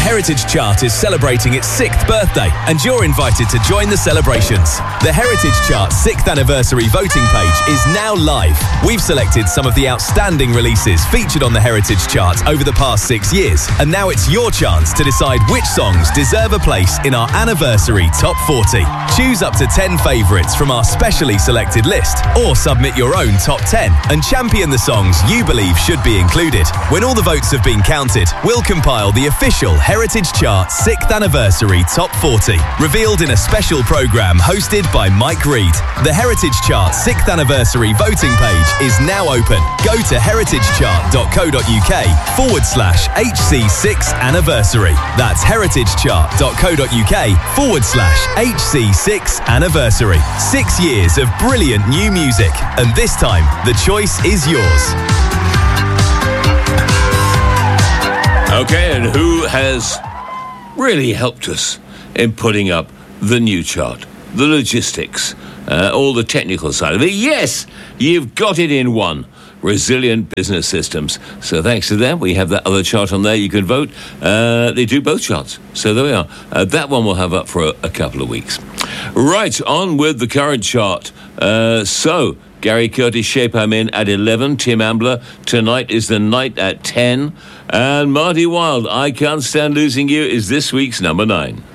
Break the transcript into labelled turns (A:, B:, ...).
A: Heritage Chart is celebrating its 6th birthday, and you're invited to join the celebrations. The Heritage Chart 6th anniversary voting page is now live. We've selected some of the outstanding releases featured on the Heritage Chart over the past 6 years, and now it's your chance to decide which songs deserve a place in our anniversary Top 40. Choose up to 10 favourites from our specially selected list, or submit your own Top 10 and champion the songs you believe should be included. When all the votes have been counted, we'll compile the official Heritage Chart 6th Anniversary Top 40, revealed in a special programme hosted by Mike Reed. The Heritage Chart 6th Anniversary voting page is now open. Go to heritagechart.co.uk/HC6 Anniversary. That's heritagechart.co.uk/HC6 Anniversary. 6 years of brilliant new music, and this time the choice is yours.
B: Okay, and who has really helped us in putting up the new chart? The logistics, all the technical side of it. Yes, you've got it in one. Resilient Business Systems. So thanks to them, we have that other chart on there. You can vote. They do both charts. So there we are. That one we'll have up for a couple of weeks. Right, on with the current chart. So Gary Curtis, Shape I'm In at 11. Tim Ambler, Tonight is the Night at 10. And Marty Wilde, I Can't Stand Losing You is this week's number 9.